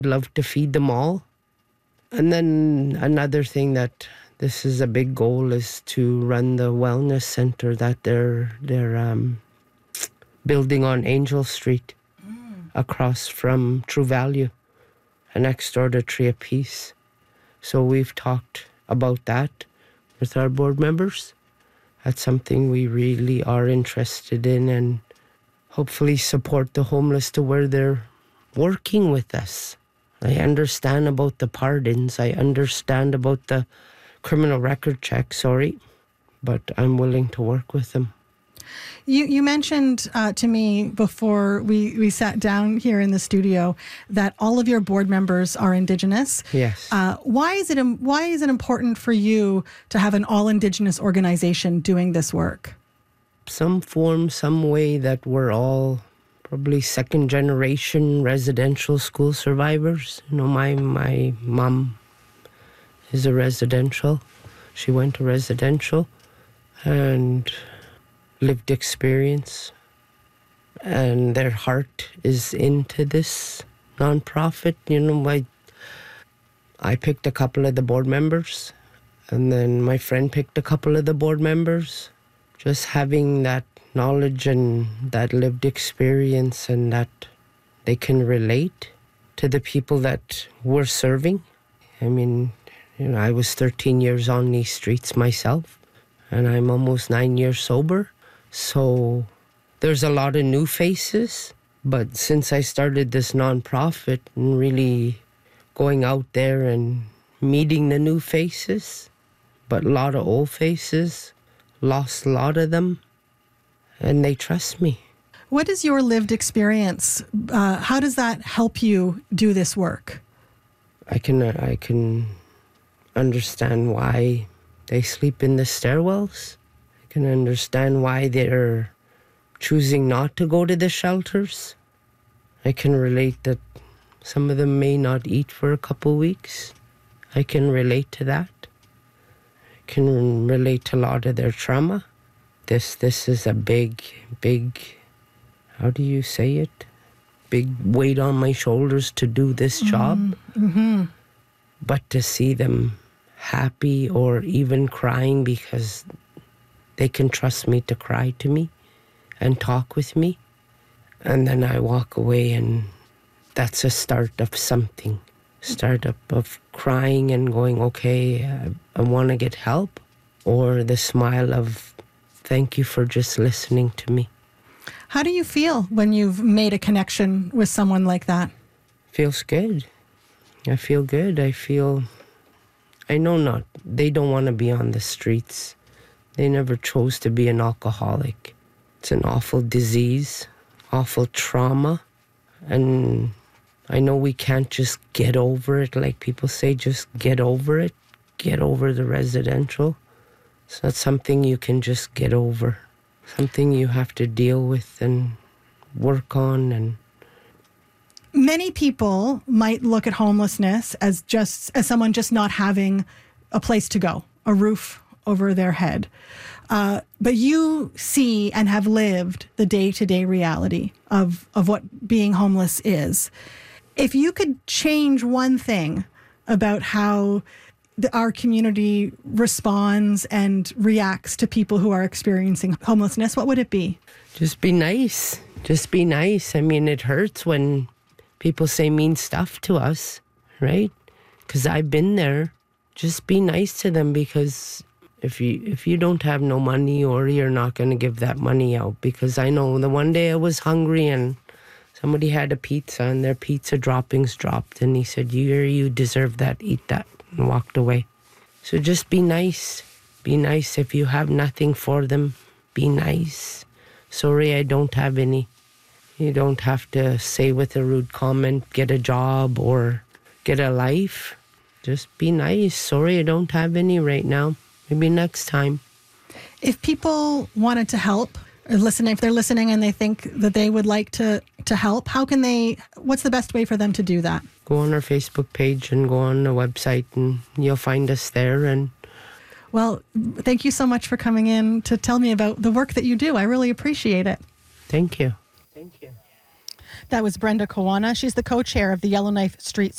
Love to feed them all. And then another thing that this is a big goal is to run the wellness center that they're building on Angel Street across from True Value and next door to Tree of Peace. So we've talked about that with our board members. That's something we really are interested in, and hopefully support the homeless to where they're working with us. I understand about the pardons. I understand about the criminal record check, but I'm willing to work with them. You mentioned to me before we sat down here in the studio that all of your board members are Indigenous. Yes. Why is it important for you to have an all-Indigenous organization doing this work? Some form, some way that we're all probably second-generation residential school survivors. My mom is a residential. She went to residential and lived experience, and their heart is into this nonprofit. I picked a couple of the board members, and then my friend picked a couple of the board members. Just having that knowledge and that lived experience, and that they can relate to the people that we're serving. I was 13 years on these streets myself, and I'm almost 9 years sober. So there's a lot of new faces, but since I started this nonprofit and really going out there and meeting the new faces, but a lot of old faces, lost a lot of them, and they trust me. What is your lived experience? How does that help you do this work? I can understand why they sleep in the stairwells. I can understand why they're choosing not to go to the shelters. I can relate that some of them may not eat for a couple weeks. I can relate to that. I can relate to a lot of their trauma. This is a big, how do you say it? Big weight on my shoulders to do this job. Mm-hmm. But to see them happy or even crying because they can trust me to cry to me and talk with me. And then I walk away, and that's a start of something. Start of crying and going, okay, I want to get help. Or the smile of, thank you for just listening to me. How do you feel when you've made a connection with someone like that? Feels good. I feel good. I know they don't want to be on the streets. They never chose to be an alcoholic. It's an awful disease, awful trauma. And I know we can't just get over it. Like people say, just get over it. Get over the residential. It's not something you can just get over. Something you have to deal with and work on. And many people might look at homelessness as someone just not having a place to go, a roof over their head. But you see and have lived the day-to-day reality of what being homeless is. If you could change one thing about how our community responds and reacts to people who are experiencing homelessness, what would it be? Just be nice. Just be nice. It hurts when people say mean stuff to us, right? Because I've been there. Just be nice to them, because if you don't have no money, or you're not going to give that money out, because I know the one day I was hungry and somebody had a pizza and their pizza droppings dropped, and he said, you deserve that, eat that, and walked away. So just be nice. Be nice. If you have nothing for them, be nice. Sorry, I don't have any. You don't have to say with a rude comment, get a job or get a life. Just be nice. Sorry, I don't have any right now. Maybe next time. If people wanted to help, or if they're listening and they think that they would like to help, what's the best way for them to do that? Go on our Facebook page and go on the website, and you'll find us there. Well, thank you so much for coming in to tell me about the work that you do. I really appreciate it. Thank you. That was Brenda Kawana. She's the co-chair of the Yellowknife Street